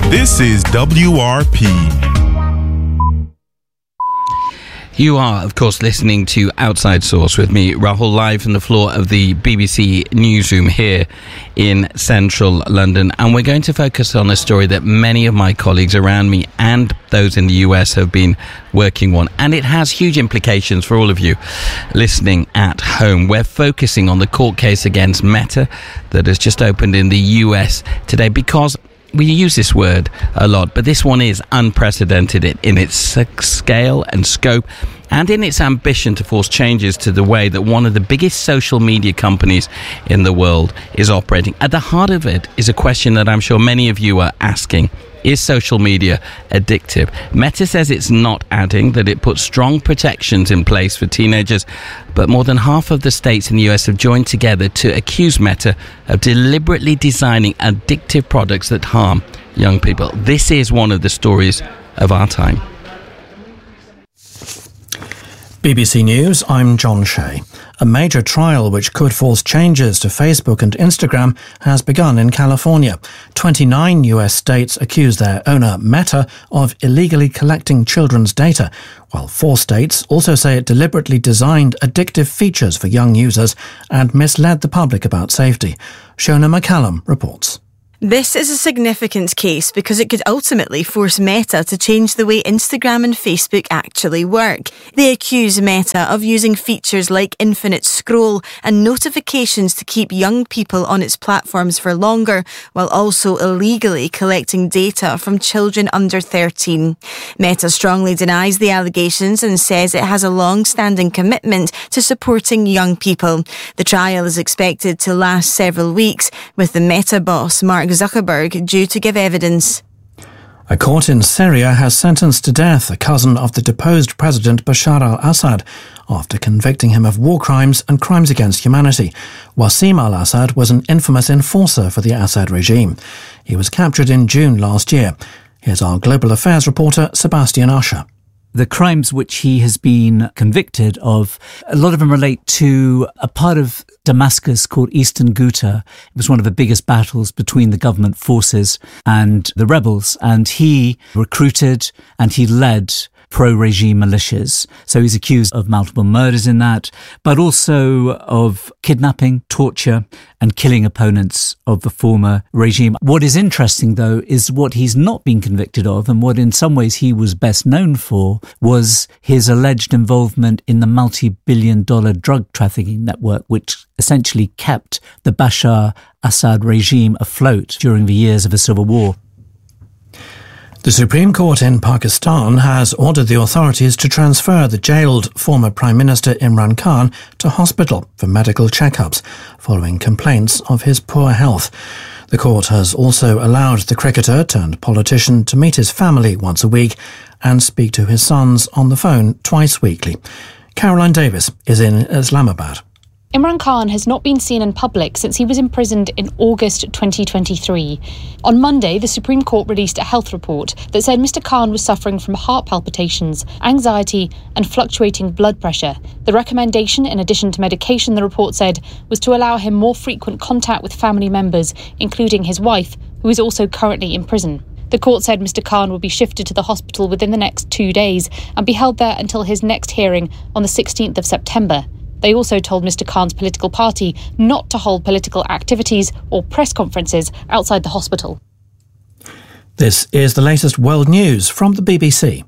This is WRP. You are, of course, listening to Outside Source with me, Rahul, live from the floor of the BBC newsroom here in central London. And we're going to focus on a story that many of my colleagues around me and those in the US have been working on. And it has huge implications for all of you listening at home. We're focusing on the court case against Meta that has just opened in the US today, because we use this word a lot, but this one is unprecedented in its scale and scope, and in its ambition to force changes to the way that one of the biggest social media companies in the world is operating. At the heart of it is a question that I'm sure many of you are asking. Is social media addictive? Meta says it's not, adding that it puts strong protections in place for teenagers, but more than half of the states in the US have joined together to accuse Meta of deliberately designing addictive products that harm young people. This is one of the stories of our time. BBC News, I'm John Shea. A major trial which could force changes to Facebook and Instagram has begun in California. 29 US states accuse their owner, Meta, of illegally collecting children's data, while 4 states also say it deliberately designed addictive features for young users and misled the public about safety. Shona McCallum reports. This is a significant case because it could ultimately force Meta to change the way Instagram and Facebook actually work. They accuse Meta of using features like infinite scroll and notifications to keep young people on its platforms for longer, while also illegally collecting data from children under 13. Meta strongly denies the allegations and says it has a long-standing commitment to supporting young people. The trial is expected to last several weeks, with the Meta boss, Mark Zuckerberg, due to give evidence. A court in Syria has sentenced to death a cousin of the deposed President Bashar al-Assad after convicting him of war crimes and crimes against humanity. Wassim al-Assad was an infamous enforcer for the Assad regime. He was captured in June last year. Here's our global affairs reporter, Sebastian Usher. The crimes which he has been convicted of, a lot of them relate to a part of Damascus called Eastern Ghouta. It was one of the biggest battles between the government forces and the rebels, and he recruited and he led pro-regime militias. So he's accused of multiple murders in that, but also of kidnapping, torture, and killing opponents of the former regime. What is interesting, though, is what he's not been convicted of, and what in some ways he was best known for, was his alleged involvement in the multi-billion-dollar drug trafficking network, which essentially kept the Bashar Assad regime afloat during the years of the civil war. The Supreme Court in Pakistan has ordered the authorities to transfer the jailed former Prime Minister Imran Khan to hospital for medical checkups following complaints of his poor health. The court has also allowed the cricketer turned politician to meet his family once a week and speak to his sons on the phone twice weekly. Caroline Davis is in Islamabad. Imran Khan has not been seen in public since he was imprisoned in August 2023. On Monday, the Supreme Court released a health report that said Mr. Khan was suffering from heart palpitations, anxiety and fluctuating blood pressure. The recommendation, in addition to medication, the report said, was to allow him more frequent contact with family members, including his wife, who is also currently in prison. The court said Mr. Khan will be shifted to the hospital within the next 2 days and be held there until his next hearing on the 16th of September. They also told Mr. Khan's political party not to hold political activities or press conferences outside the hospital. This is the latest world news from the BBC.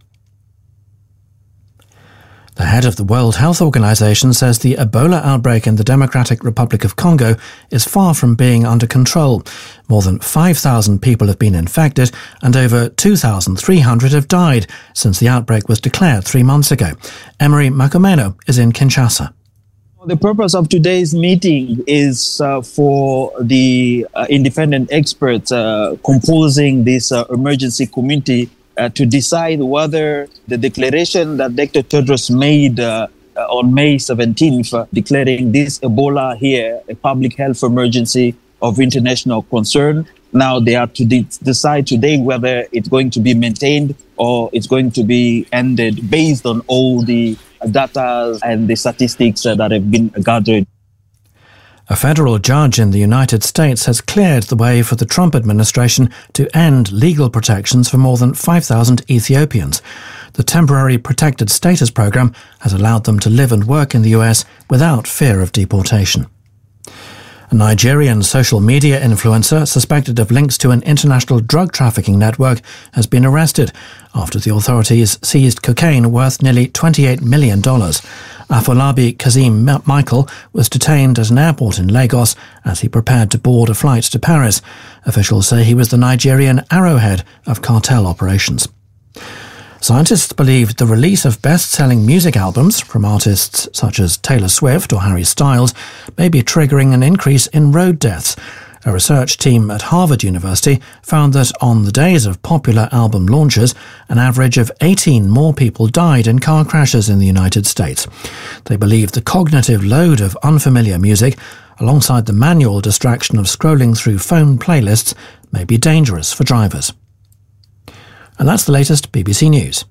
The head of the World Health Organization says the Ebola outbreak in the Democratic Republic of Congo is far from being under control. More than 5,000 people have been infected and over 2,300 have died since the outbreak was declared 3 months ago. Emery Makumeno is in Kinshasa. The purpose of today's meeting is for the independent experts composing this emergency committee to decide whether the declaration that Dr. Tedros made on May 17th, declaring this Ebola here a public health emergency of international concern. Now they are to decide today whether it's going to be maintained or it's going to be ended based on all the data and the statistics that have been gathered. A federal judge in the United States has cleared the way for the Trump administration to end legal protections for more than 5,000 Ethiopians. The Temporary Protected Status Program has allowed them to live and work in the US without fear of deportation. A Nigerian social media influencer suspected of links to an international drug trafficking network has been arrested after the authorities seized cocaine worth nearly $28 million. Afolabi Kazim Michael was detained at an airport in Lagos as he prepared to board a flight to Paris. Officials say he was the Nigerian arrowhead of cartel operations. Scientists believe the release of best-selling music albums from artists such as Taylor Swift or Harry Styles may be triggering an increase in road deaths. A research team at Harvard University found that on the days of popular album launches, an average of 18 more people died in car crashes in the United States. They believe the cognitive load of unfamiliar music, alongside the manual distraction of scrolling through phone playlists, may be dangerous for drivers. And that's the latest BBC News.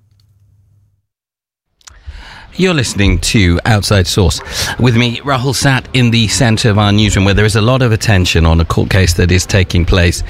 You're listening to Outside Source with me, Rahul Sat, in the centre of our newsroom, where there is a lot of attention on a court case that is taking place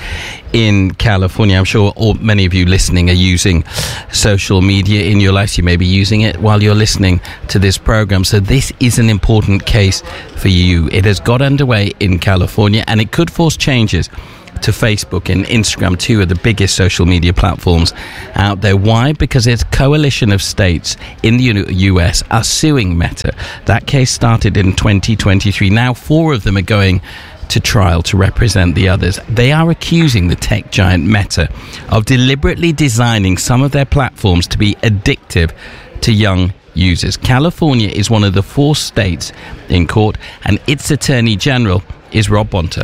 in California. I'm sure many of you listening are using social media in your lives. You may be using it while you're listening to this programme. So this is an important case for you. It has got underway in California, and it could force changes to Facebook and Instagram, two of the biggest social media platforms out there. Why? Because it's a coalition of states in the US are suing Meta. That case started in 2023. Now 4 of them are going to trial to represent the others. They are accusing the tech giant Meta of deliberately designing some of their platforms to be addictive to young users. California is one of the 4 states in court, and its Attorney General is Rob Bonta.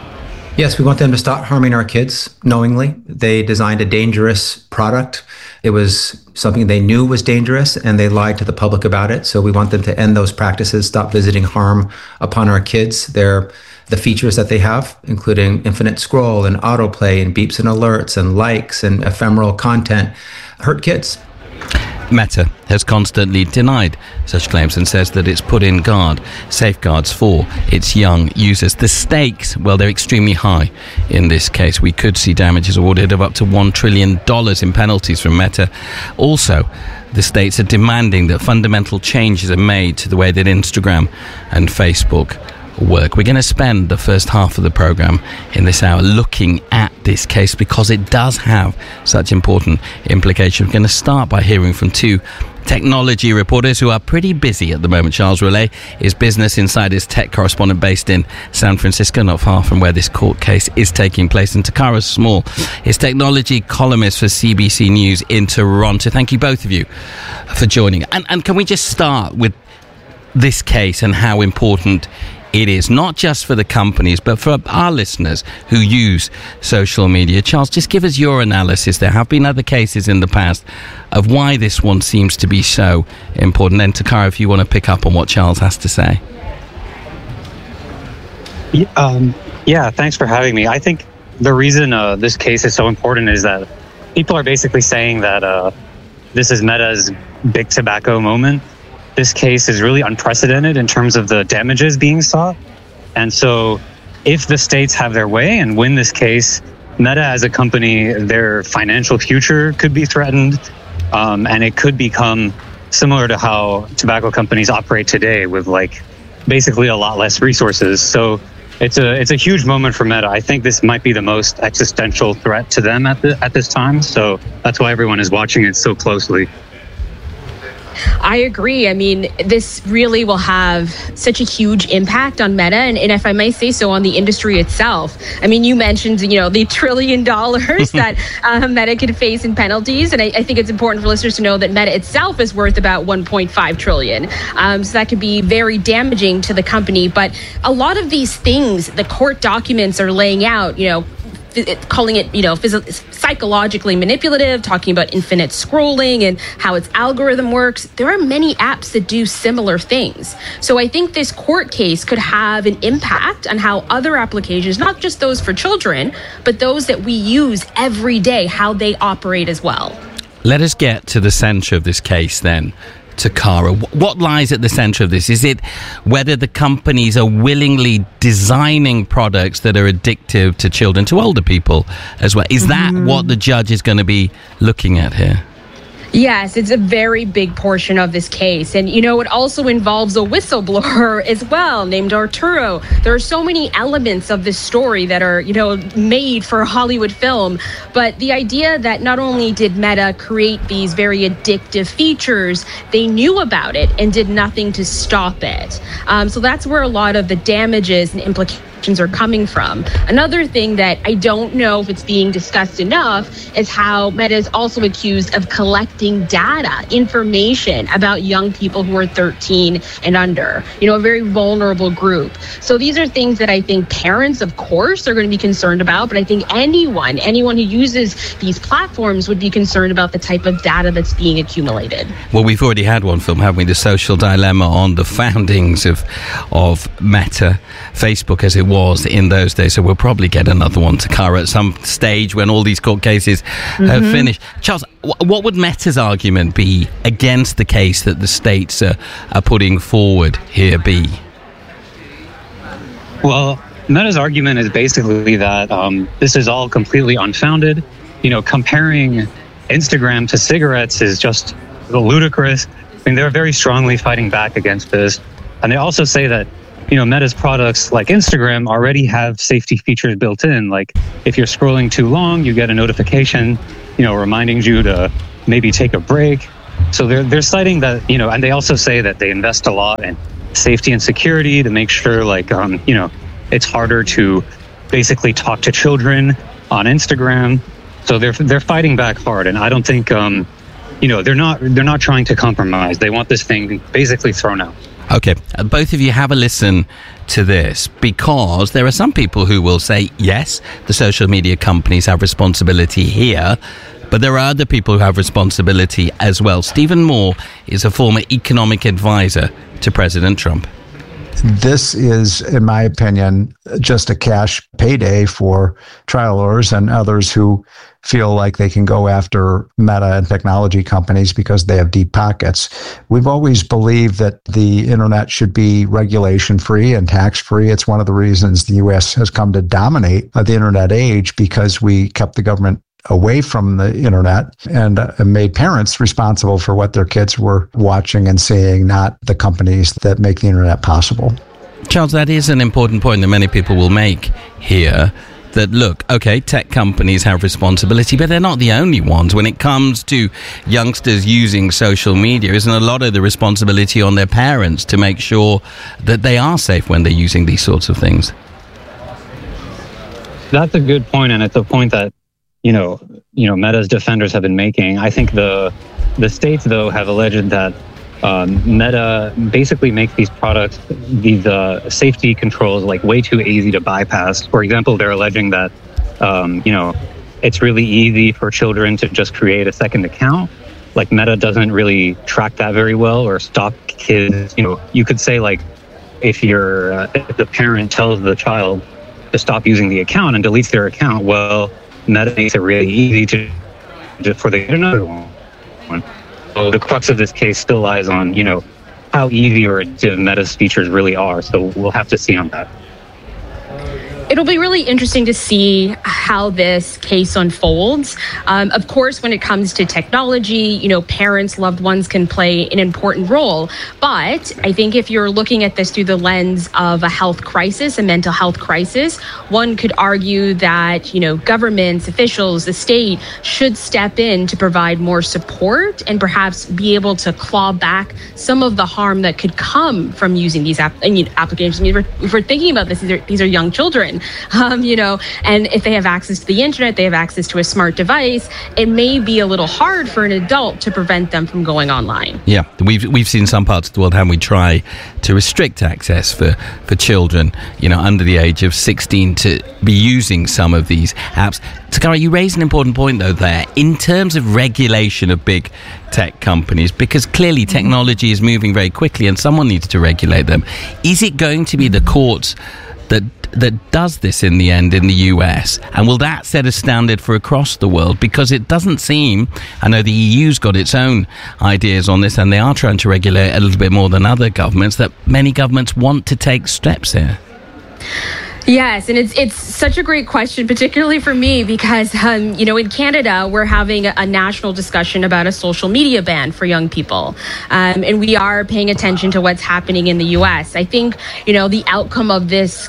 Yes, we want them to stop harming our kids knowingly. They designed a dangerous product. It was something they knew was dangerous, and they lied to the public about it. So we want them to end those practices, stop visiting harm upon our kids. The features that they have, including infinite scroll and autoplay and beeps and alerts and likes and ephemeral content, hurt kids. Meta has constantly denied such claims and says that it's put in safeguards for its young users. The stakes, well, they're extremely high in this case. We could see damages awarded of up to $1 trillion in penalties from Meta. Also, the states are demanding that fundamental changes are made to the way that Instagram and Facebook work. We're going to spend the first half of the programme in this hour looking at this case because it does have such important implications. We're going to start by hearing from 2 technology reporters who are pretty busy at the moment. Charles Relay is Business Insider's tech correspondent based in San Francisco, not far from where this court case is taking place. And Takara Small is technology columnist for CBC News in Toronto. Thank you both of you for joining. And can we just start with this case and how important it is, not just for the companies, but for our listeners who use social media? Charles, just give us your analysis. There have been other cases in the past of why this one seems to be so important. And Takara, if you want to pick up on what Charles has to say. Yeah, thanks for having me. I think the reason this case is so important is that people are basically saying that this is Meta's big tobacco moment. This case is really unprecedented in terms of the damages being sought. And so if the states have their way and win this case, Meta as a company, their financial future could be threatened. And it could become similar to how tobacco companies operate today with basically a lot less resources. So it's a huge moment for Meta. I think this might be the most existential threat to them at this time. So that's why everyone is watching it so closely. I agree. I mean, this really will have such a huge impact on Meta and if I may say so, on the industry itself. I mean, you mentioned, the $1 trillion that Meta could face in penalties. And I think it's important for listeners to know that Meta itself is worth about $1.5 trillion. So that could be very damaging to the company. But a lot of these things, the court documents are laying out, calling it, psychologically manipulative, talking about infinite scrolling and how its algorithm works. There are many apps that do similar things. So I think this court case could have an impact on how other applications, not just those for children, but those that we use every day, how they operate as well. Let us get to the centre of this case then, Takara. What lies at the center of this? Is it whether the companies are willingly designing products that are addictive to children, to older people as well? Is that what the judge is going to be looking at here? Yes, it's a very big portion of this case. And, it also involves a whistleblower as well named Arturo. There are so many elements of this story that are, made for a Hollywood film. But the idea that not only did Meta create these very addictive features, they knew about it and did nothing to stop it. So that's where a lot of the damages and implications are coming from. Another thing that I don't know if it's being discussed enough is how Meta is also accused of collecting data, information about young people who are 13 and under, a very vulnerable group. So these are things that I think parents, of course, are going to be concerned about, but I think anyone who uses these platforms would be concerned about the type of data that's being accumulated. Well, we've already had one film, haven't we? The Social Dilemma, on the foundings of Meta, Facebook as it was in those days. So we'll probably get another one, Takara, at some stage when all these court cases have finished. Charles, what would Meta's argument be against the case that the states are putting forward here be? Well, Meta's argument is basically that this is all completely unfounded. Comparing Instagram to cigarettes is just ludicrous. I mean, they're very strongly fighting back against this. And they also say that Meta's products like Instagram already have safety features built in. Like if you're scrolling too long, you get a notification, reminding you to maybe take a break. So they're citing that, and they also say that they invest a lot in safety and security to make sure it's harder to basically talk to children on Instagram. So they're fighting back hard. And I don't think, they're not trying to compromise. They want this thing basically thrown out. Okay, both of you have a listen to this, because there are some people who will say, yes, the social media companies have responsibility here, but there are other people who have responsibility as well. Stephen Moore is a former economic advisor to President Trump. This is, in my opinion, just a cash payday for trial lawyers and others who feel like they can go after Meta and technology companies because they have deep pockets. We've always believed that the internet should be regulation-free and tax-free. It's one of the reasons the U.S. has come to dominate the internet age, because we kept the government away from the internet and made parents responsible for what their kids were watching and seeing, not the companies that make the internet possible. Charles, that is an important point that many people will make here. That, look, okay, tech companies have responsibility, but they're not the only ones. When it comes to youngsters using social media, isn't a lot of the responsibility on their parents to make sure that they are safe when they're using these sorts of things? That's a good point, and it's a point that Meta's defenders have been making. I think the states, though, have alleged that Meta basically makes these products, these safety controls, way too easy to bypass. For example, they're alleging that, it's really easy for children to just create a second account. Meta doesn't really track that very well or stop kids. You could say, if the parent tells the child to stop using the account and deletes their account, well, Meta makes it really easy for the another one. So the crux of this case still lies on, how easy or addictive Meta's features really are. So we'll have to see on that. It'll be really interesting to see how this case unfolds. Of course, when it comes to technology, parents, loved ones can play an important role. But I think if you're looking at this through the lens of a health crisis, a mental health crisis, one could argue that, governments, officials, the state should step in to provide more support and perhaps be able to claw back some of the harm that could come from using these applications. I mean, if we're thinking about this, these are young children. And if they have access to the internet, they have access to a smart device, it may be a little hard for an adult to prevent them from going online. Yeah, we've seen some parts of the world how we try to restrict access for children, under the age of 16 to be using some of these apps. Takara, you raise an important point, though, there, in terms of regulation of big tech companies, because clearly technology is moving very quickly and someone needs to regulate them. Is it going to be the courts that that does this in the end in the US? And will that set a standard for across the world? Because it doesn't seem, I know the EU's got its own ideas on this and they are trying to regulate a little bit more than other governments, that many governments want to take steps here. Yes, and it's such a great question, particularly for me, because, in Canada, we're having a national discussion about a social media ban for young people. And we are paying attention to what's happening in the U.S. I think, the outcome of this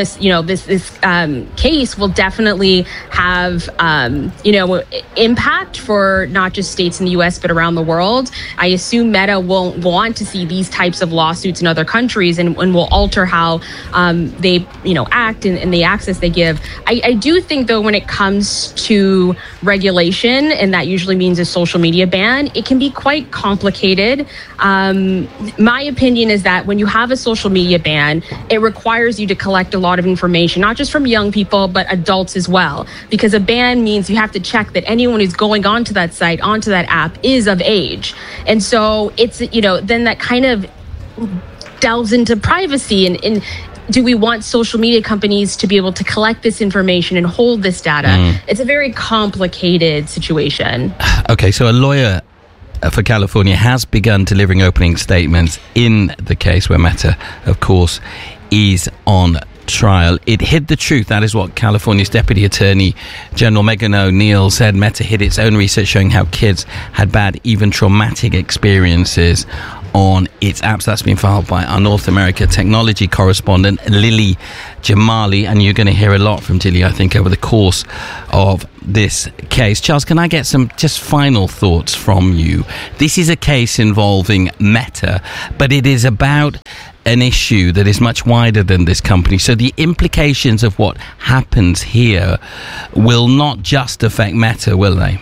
case will definitely have, impact for not just states in the U.S., but around the world. I assume Meta won't want to see these types of lawsuits in other countries and will alter how they, act and the access they give. I do think, though, when it comes to regulation, and that usually means a social media ban, it can be quite complicated. My opinion is that when you have a social media ban, it requires you to collect a lot of information, not just from young people, but adults as well. Because a ban means you have to check that anyone who's going onto that site, onto that app, is of age. And so it's, then that kind of delves into privacy and do we want social media companies to be able to collect this information and hold this data? It's a very complicated situation. Okay, so a lawyer for California has begun delivering opening statements in the case where Meta, of course, is on trial. It hid the truth. That is what California's Deputy Attorney General Megan O'Neill said. Meta hid its own research showing how kids had bad, even traumatic experiences on its apps. That's been filed by our North America technology correspondent Lily Jamali, and you're going to hear a lot from Lily, I think, over the course of this case. Charles, can I get some just final thoughts from you? This is a case involving Meta, but it is about an issue that is much wider than this company. So the implications of what happens here will not just affect Meta, will they?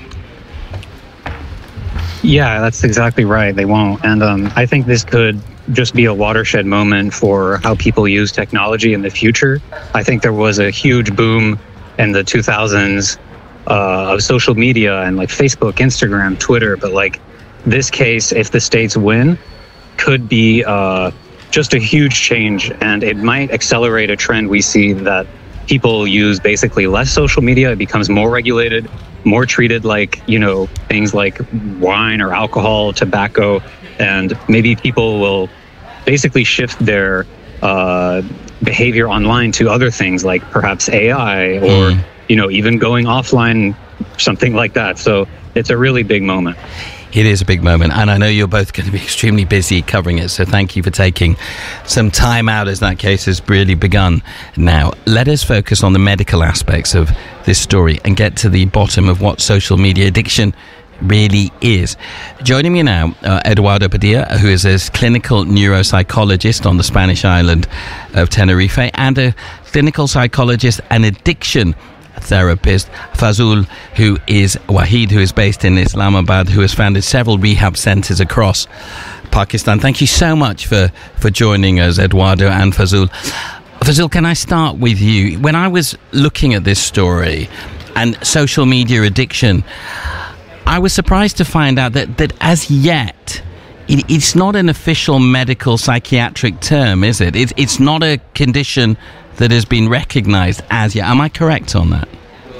Yeah, that's exactly right. They won't. And I think this could just be a watershed moment for how people use technology in the future. I think there was a huge boom in the 2000s of social media and like Facebook, Instagram, Twitter. But like this case, if the states win, could be just a huge change. And it might accelerate a trend we see that people use basically less social media. It becomes more regulated, more treated like, things like wine or alcohol, tobacco, and maybe people will basically shift their behavior online to other things like perhaps AI or, even going offline, something like that. So it's a really big moment. It is a big moment, and I know you're both going to be extremely busy covering it, so thank you for taking some time out as that case has really begun. Now, let us focus on the medical aspects of this story and get to the bottom of what social media addiction really is. Joining me now, Eduardo Padilla, who is a clinical neuropsychologist on the Spanish island of Tenerife, and a clinical psychologist and addiction therapist, Fazul, who is based in Islamabad, who has founded several rehab centres across Pakistan. Thank you so much for joining us, Eduardo and Fazul. Fazul, can I start with you? When I was looking at this story and social media addiction, I was surprised to find out that as yet, it's not an official medical psychiatric term, is it? It's not a condition that has been recognized as yet. Am I correct on that?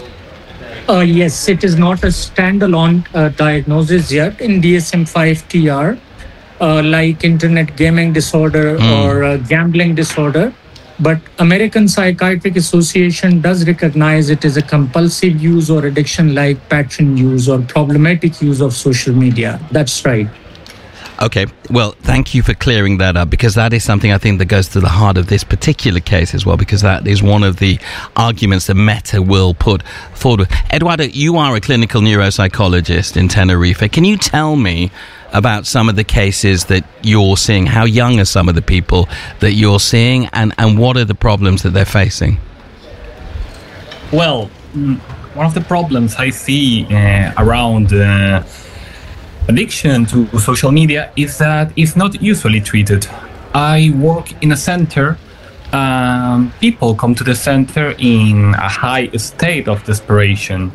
Yes, it is not a standalone diagnosis yet in DSM-5-TR, like internet gaming disorder or gambling disorder. But American Psychiatric Association does recognize it as a compulsive use or addiction like pattern use or problematic use of social media. That's right. Okay, well, thank you for clearing that up, because that is something I think that goes to the heart of this particular case as well, because that is one of the arguments that Meta will put forward. Eduardo, you are a clinical neuropsychologist in Tenerife. Can you tell me about some of the cases that you're seeing? How young are some of the people that you're seeing, and what are the problems that they're facing? Well, one of the problems I see around addiction to social media is that it's not usually treated. I work in a center. People come to the center in a high state of desperation.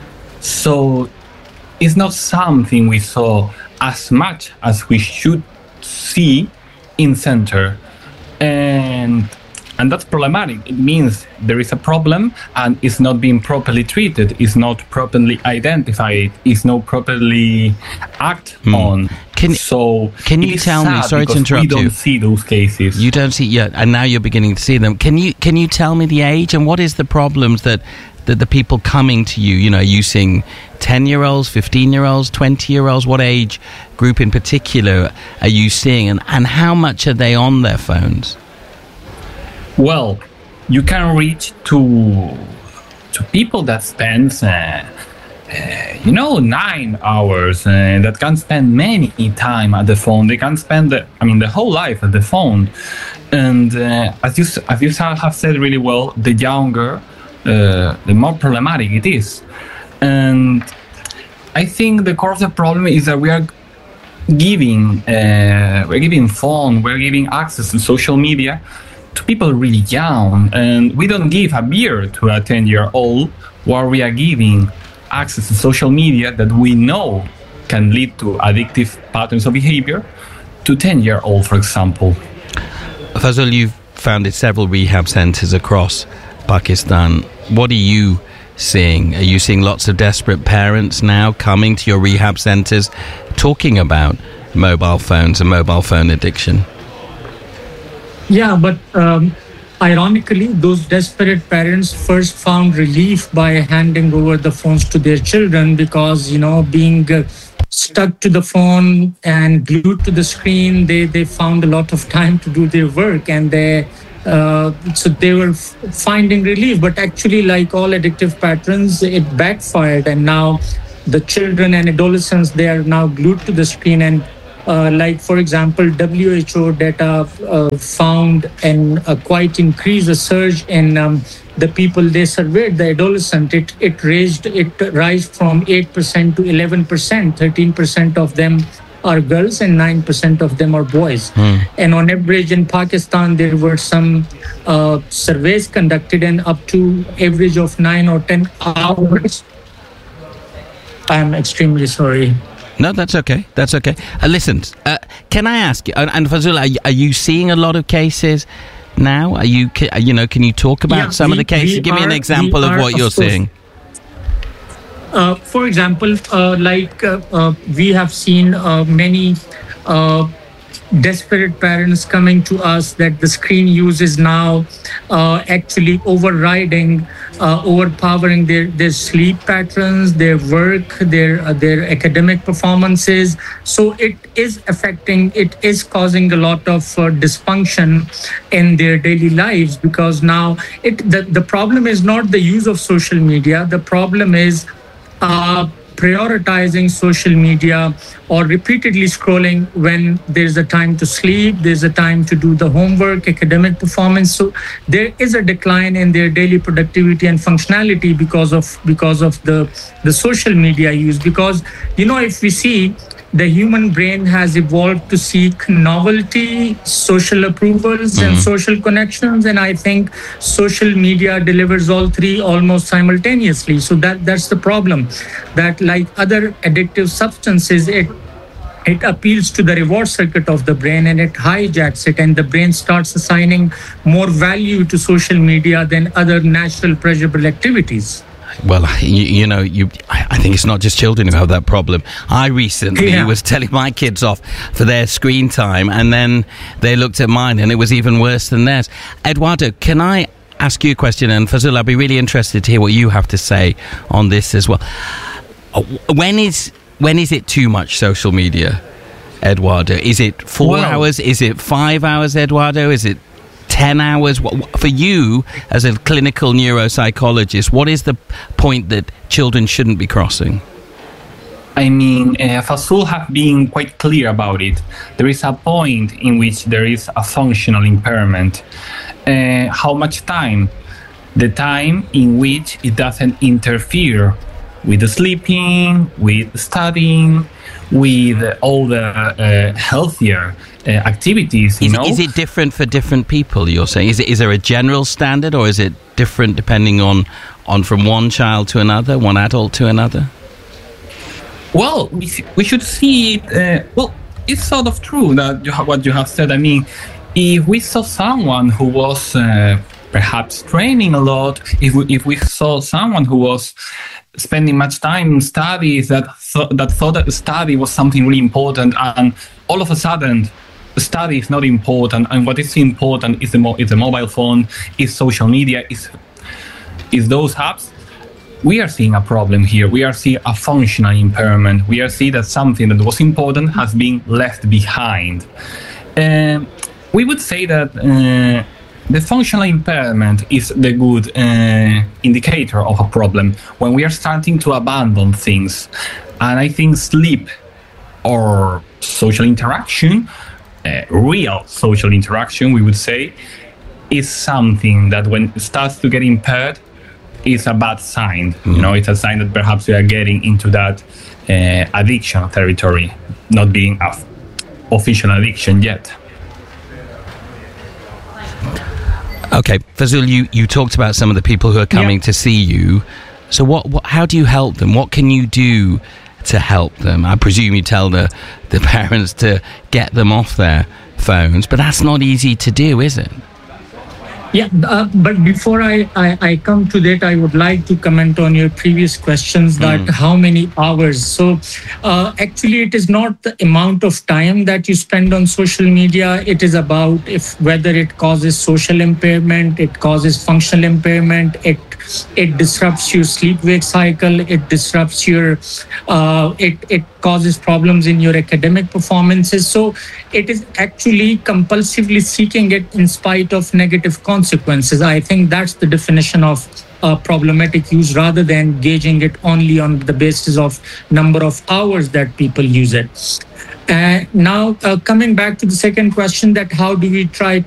So it's not something we saw as much as we should see in center. And And that's problematic. It means there is a problem and it's not being properly treated, it's not properly identified, it's not properly acted on. Can you tell me, sorry to interrupt you. We don't see those cases. You don't see yet, and now you're beginning to see them. Can you tell me the age and what is the problems that the people coming to you, are you seeing 10-year-olds, 15-year-olds, 20-year-olds? What age group in particular are you seeing, and how much are they on their phones? Well, you can reach to people that spend 9 hours, that can spend many time at the phone. They can spend the whole life at the phone. And as you have said really well, the younger, the more problematic it is. And I think the core of the problem is that we're giving phone, we're giving access to social media to people really young, and we don't give a beer to a 10-year-old, while we are giving access to social media that we know can lead to addictive patterns of behavior to 10-year-old, for example. Fazul, you've founded several rehab centers across Pakistan. What are you seeing? Are you seeing lots of desperate parents now coming to your rehab centers talking about mobile phones and mobile phone addiction? Yeah, but ironically, those desperate parents first found relief by handing over the phones to their children, because, being stuck to the phone and glued to the screen, they found a lot of time to do their work, and so they were finding relief. But actually, like all addictive patterns, it backfired, and now the children and adolescents, they are now glued to the screen. And for example, WHO data found a quite increased surge in the people they surveyed, the adolescent. It rise from 8% to 11%. 13% of them are girls and 9% of them are boys. And on average in Pakistan, there were some surveys conducted, and up to average of 9 or 10 hours. I'm extremely sorry. No, that's okay. That's okay. Listen, can I ask you, and Fazul, are you seeing a lot of cases now? Are you, can you talk about some of the cases? Give me an example of what you're seeing. For example, we have seen many desperate parents coming to us that the screen use is now actually overpowering their sleep patterns, their work, their academic performances. So it is causing a lot of dysfunction in their daily lives, because now the problem is not the use of social media. The problem is prioritizing social media or repeatedly scrolling when there's a time to sleep, there's a time to do the homework, academic performance. So there is a decline in their daily productivity and functionality because of the social media use. Because, if we see, the human brain has evolved to seek novelty, social approvals, and social connections. And I think social media delivers all three almost simultaneously. So that's the problem. That, like other addictive substances, it appeals to the reward circuit of the brain, and it hijacks it, and the brain starts assigning more value to social media than other natural pleasurable activities. Well, I think it's not just children who have that problem. I recently was telling my kids off for their screen time, and then they looked at mine, and it was even worse than theirs. Eduardo, can I ask you a question? And Fazul, I'd be really interested to hear what you have to say on this as well. When is it too much social media, Eduardo? Is it 4 hours? Is it 5 hours, Eduardo? Is it 10 hours? For you, as a clinical neuropsychologist, what is the point that children shouldn't be crossing? I mean, Fazul have been quite clear about it. There is a point in which there is a functional impairment. How much time? The time in which it doesn't interfere with the sleeping, with studying, with all the healthier activities. Is it different for different people, you're saying? Is there a general standard, or is it different depending on from one child to another, one adult to another? Well, we should see it. It's sort of true that what you have said. I mean, if we saw someone who was perhaps training a lot, if we saw someone who was spending much time in studies that thought that study was something really important, and all of a sudden study is not important, and what is important is the mobile phone, is social media, is those apps, we are seeing a problem here. We are seeing a functional impairment. We are seeing that something that was important has been left behind. We would say that the functional impairment is the good indicator of a problem when we are starting to abandon things. And I think sleep or social interaction, real social interaction, we would say, is something that when it starts to get impaired, is a bad sign. Mm-hmm. You know, it's a sign that perhaps we are getting into that addiction territory, not being an official addiction yet. Okay, Fazul, you talked about some of the people who are coming to see you. So how do you help them? What can you do to help them? I presume you tell the parents to get them off their phones, but that's not easy to do, is it? Yeah, but before I come to that, I would like to comment on your previous questions that how many hours. So actually, it is not the amount of time that you spend on social media. It is about whether it causes social impairment, it causes functional impairment, it disrupts your sleep-wake cycle, it disrupts your, it causes problems in your academic performances. So it is actually compulsively seeking it in spite of negative consequences. I think that's the definition of problematic use, rather than gauging it only on the basis of number of hours that people use it. Now, coming back to the second question, that how do we try